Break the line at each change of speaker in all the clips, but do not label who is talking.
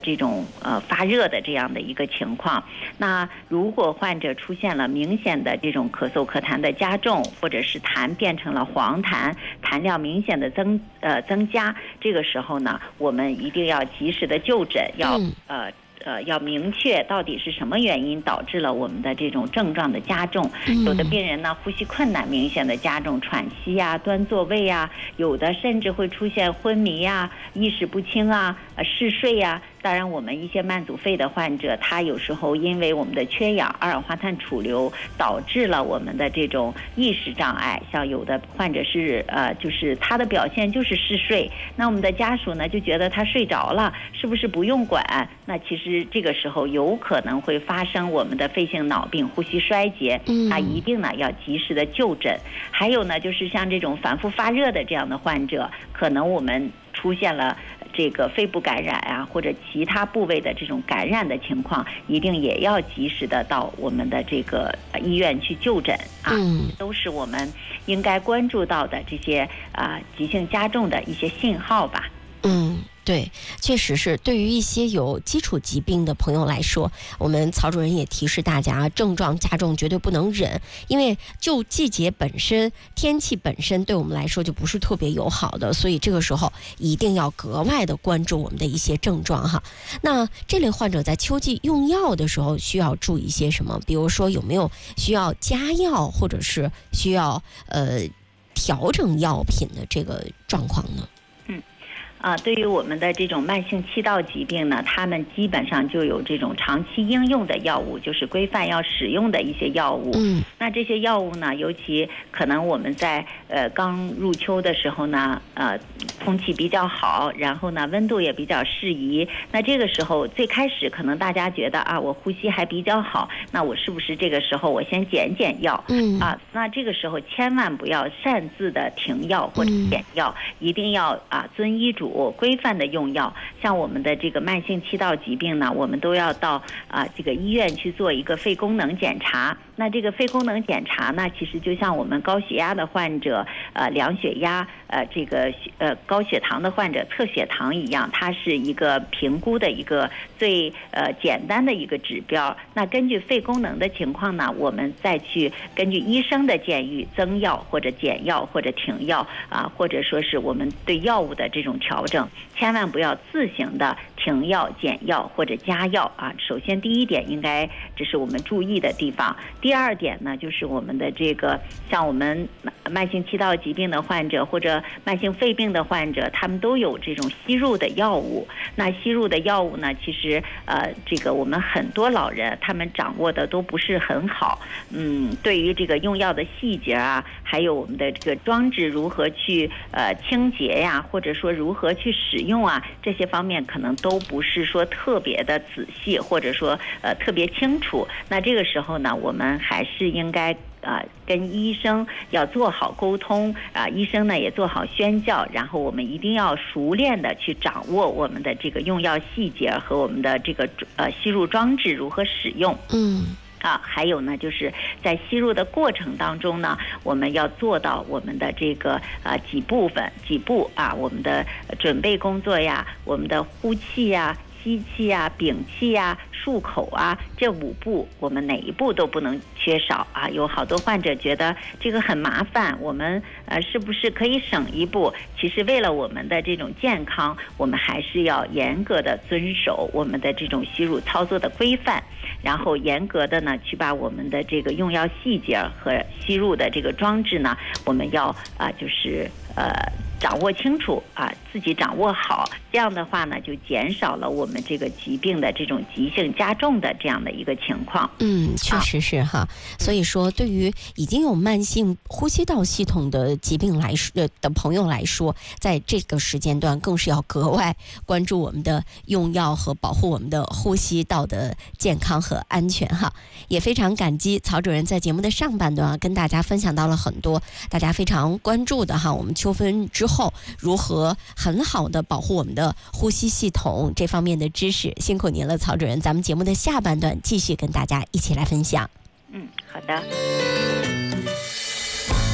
这种发热的这样的一个情况。那如果患者出现了明显的这种咳嗽咳痰的加重，或者是痰变成了黄痰，痰量明显的增加，这个时候呢，我们一定要及时的就诊，要明确到底是什么原因导致了我们的这种症状的加重。有的病人呢，呼吸困难明显的加重，喘息呀、端坐位呀，有的甚至会出现昏迷呀、意识不清啊、嗜睡呀。当然，我们一些慢阻肺的患者，他有时候因为我们的缺氧、二氧化碳储留，导致了我们的这种意识障碍。像有的患者是就是他的表现就是嗜睡，那我们的家属呢就觉得他睡着了，是不是不用管？那其实这个时候有可能会发生我们的肺性脑病、呼吸衰竭，那一定呢要及时的就诊。还有呢，就是像这种反复发热的这样的患者，可能我们出现了这个肺部感染啊，或者其他部位的这种感染的情况，一定也要及时的到我们的这个医院去就诊啊，都是我们应该关注到的这些急性加重的一些信号吧。
对，确实是对于一些有基础疾病的朋友来说，我们曹主任也提示大家，症状加重绝对不能忍，因为就季节本身、天气本身对我们来说就不是特别友好的，所以这个时候一定要格外的关注我们的一些症状哈。那这类患者在秋季用药的时候需要注意些什么？比如说有没有需要加药，或者是需要调整药品的这个状况呢？
对于我们的这种慢性气道疾病呢，他们基本上就有这种长期应用的药物，就是规范要使用的一些药物。那这些药物呢，尤其可能我们在刚入秋的时候呢，空气比较好，然后呢温度也比较适宜。那这个时候最开始可能大家觉得我呼吸还比较好，那我是不是这个时候我先减药？那这个时候千万不要擅自的停药或者减药，一定要遵医嘱规范的用药。像我们的这个慢性气道疾病呢，我们都要到这个医院去做一个肺功能检查。那这个肺功能检查呢，其实就像我们高血压的患者量血压，这个高血糖的患者测血糖一样，它是一个评估的一个最简单的一个指标。那根据肺功能的情况呢，我们再去根据医生的建议增药或者减药或者停药或者说是我们对药物的这种调整，千万不要自行的停药、减药或者加药首先第一点应该这是我们注意的地方。第二点呢，就是我们的这个像我们慢性气道疾病的患者或者慢性肺病的患者，他们都有这种吸入的药物。那吸入的药物呢，其实这个我们很多老人他们掌握的都不是很好。对于这个用药的细节还有我们的这个装置如何去清洁呀，或者说如何去使用这些方面可能都不是说特别的仔细，或者说特别清楚。那这个时候呢，我们还是应该跟医生要做好沟通医生呢也做好宣教，然后我们一定要熟练的去掌握我们的这个用药细节和我们的这个吸入装置如何使用。还有呢，就是在吸入的过程当中呢，我们要做到我们的这个几步我们的准备工作呀，我们的呼气呀、吸气呀、屏气呀、漱口这5步我们哪一步都不能缺少有好多患者觉得这个很麻烦，我们是不是可以省一步？其实为了我们的这种健康，我们还是要严格的遵守我们的这种吸入操作的规范，然后严格的呢去把我们的这个用药细节和吸入的这个装置呢，我们要就是掌握清楚自己掌握好，这样的话呢就减少了我们这个疾病的这种急性加重的这样的一个情况。
确实是哈。所以说对于已经有慢性呼吸道系统的疾病来说的朋友来说，在这个时间段更是要格外关注我们的用药和保护我们的呼吸道的健康和安全哈。也非常感激曹主任在节目的上半段跟大家分享到了很多大家非常关注的我们秋分之后如何很好的保护我们的呼吸系统这方面的知识，辛苦您了曹主任。咱们节目的下半段继续跟大家一起来分享。
好的。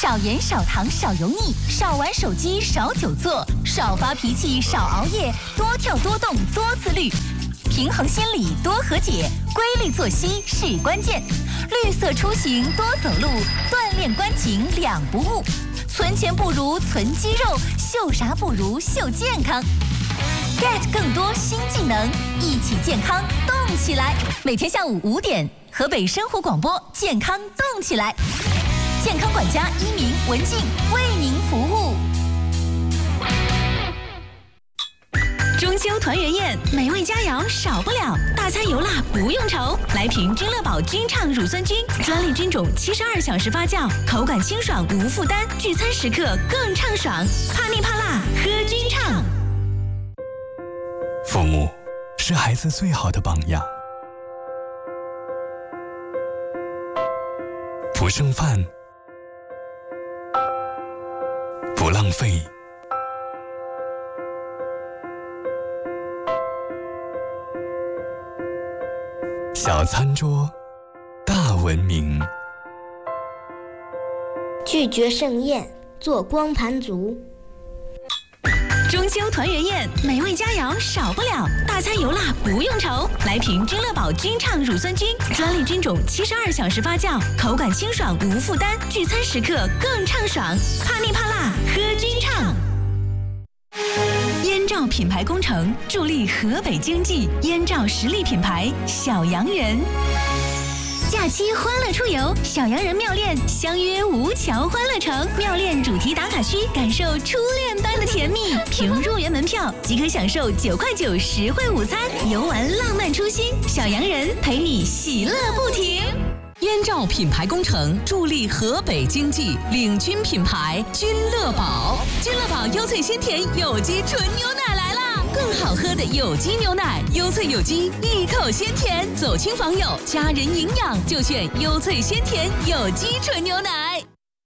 少盐少糖少油腻，少玩手机少久坐，少发脾气少熬夜，多跳多动多自律。平衡心理多和解，规律作息是关键。绿色出行多走路，锻炼关颈两不误。存钱不如存肌肉，秀啥不如秀健康。get 更多新技能，一起健康动起来。每天下午5点，河北生活广播健康动起来，健康管家一鸣、文静为您服务。中秋团圆宴，美味佳肴少不了，大餐油辣不用愁。来瓶君乐宝君畅乳酸菌，专利菌种，72小时发酵，口感清爽无负担，聚餐时刻更畅爽。怕腻怕辣，喝君畅。
父母是孩子最好的榜样，不剩饭，不浪费。小餐桌，大文明。
拒绝盛宴，做光盘族。
中秋团圆宴，美味佳肴少不了，大餐油辣不用愁。来瓶君乐宝君畅乳酸菌，专利菌种，72小时发酵，口感清爽无负担，聚餐时刻更畅爽。怕腻怕辣，喝君畅。燕赵品牌工程助力河北经济，燕赵实力品牌小洋人。假期欢乐出游，小洋人妙恋相约吴桥欢乐城，妙恋主题打卡区，感受初恋般的甜蜜。凭入园门票即可享受9块9实惠午餐，游玩浪漫初心，小洋人陪你喜乐不停。
燕赵品牌工程助力河北经济，领军品牌君乐宝。君乐宝优萃鲜甜有机纯牛奶来啦！更好喝的有机牛奶，优萃有机，一口鲜甜，走亲访友，家人营养就选优萃鲜甜有机纯牛奶。